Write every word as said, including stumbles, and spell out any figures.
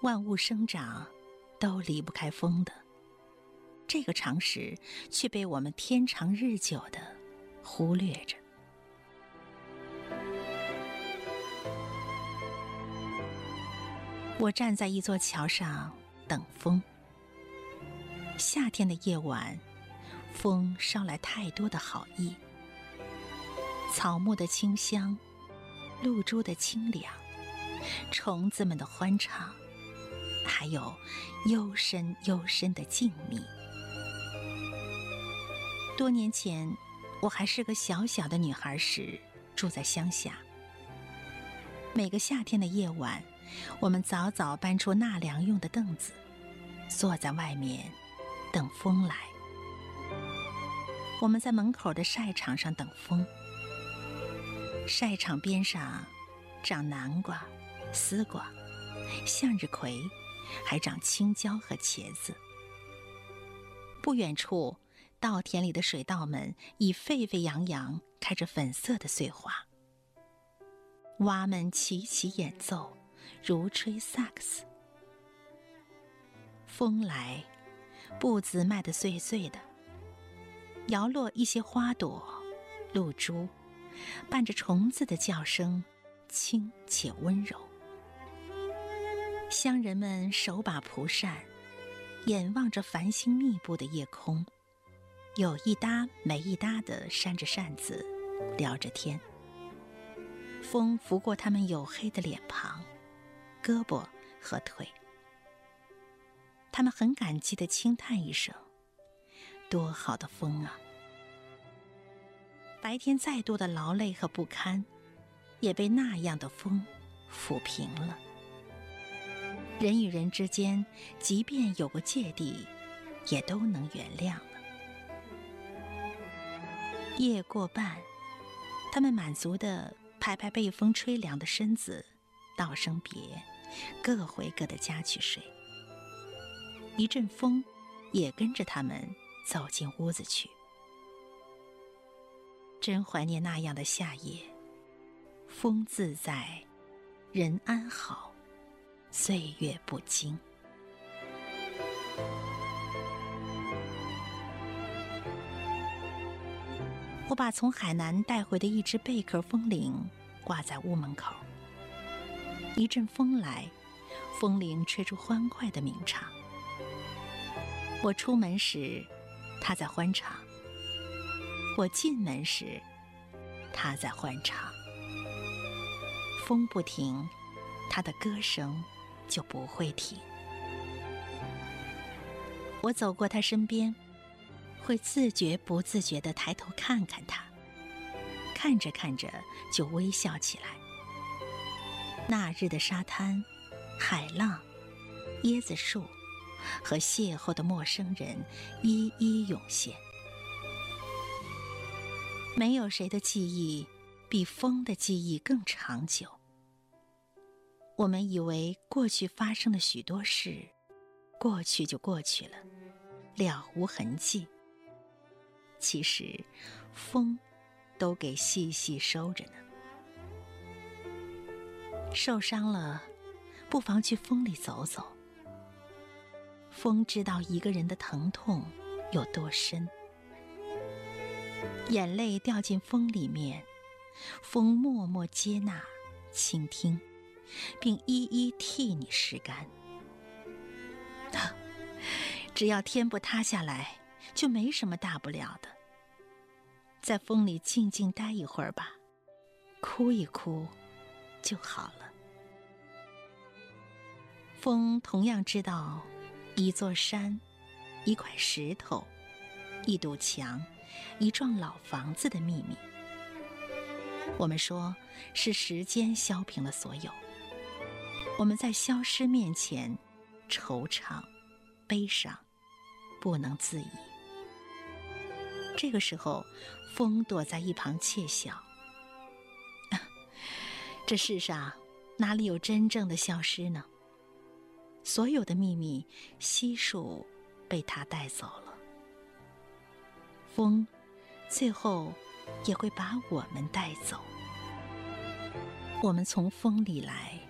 万物生长都离不开风的，这个常识却被我们天长日久地忽略着。我站在一座桥上等风。夏天的夜晚，风捎来太多的好意，草木的清香，露珠的清凉，虫子们的欢唱，还有幽深幽深的静谧。多年前，我还是个小小的女孩时，住在乡下。每个夏天的夜晚，我们早早搬出纳凉用的凳子，坐在外面等风来。我们在门口的晒场上等风，晒场边上长南瓜、丝瓜、向日葵，还长青椒和茄子。不远处，稻田里的水稻们已沸沸扬扬，开着粉色的碎花。蛙们齐齐演奏，如吹萨克斯。风来，布子迈得碎碎的，摇落一些花朵、露珠，伴着虫子的叫声，轻且温柔。乡人们手把蒲扇，眼望着繁星密布的夜空，有一搭没一搭地扇着扇子，聊着天。风拂过他们黝黑的脸庞、胳膊和腿，他们很感激地轻叹一声：多好的风啊！白天再多的劳累和不堪，也被那样的风抚平了。人与人之间，即便有过芥蒂，也都能原谅了。夜过半，他们满足地拍拍被风吹凉的身子，道声别，各回各的家去睡。一阵风也跟着他们走进屋子去。真怀念那样的夏夜，风自在，人安好，岁月不惊。我把从海南带回的一只贝壳风铃挂在屋门口。一阵风来，风铃吹出欢快的鸣唱。我出门时，它在欢唱；我进门时，它在欢唱。风不停，它的歌声就不会停。我走过它身边，会自觉不自觉地抬头看看它，看着看着就微笑起来。那日的沙滩、海浪、椰子树和邂逅的陌生人一一涌现。没有谁的记忆比风的记忆更长久。我们以为过去发生的许多事，过去就过去了，了无痕迹。其实风都给细细收着呢。受伤了，不妨去风里走走。风知道一个人的疼痛有多深。眼泪掉进风里面，风默默接纳、倾听，并一一替你拭干。啊，只要天不塌下来，就没什么大不了的。在风里静静待一会儿吧，哭一哭就好了。风同样知道一座山、一块石头、一堵墙、一幢老房子的秘密。我们说是时间消平了所有，我们在消失面前惆怅、悲伤，不能自已。这个时候，风躲在一旁窃笑。啊，这世上哪里有真正的消失呢？所有的秘密悉数被它带走了。风最后也会把我们带走。我们从风里来，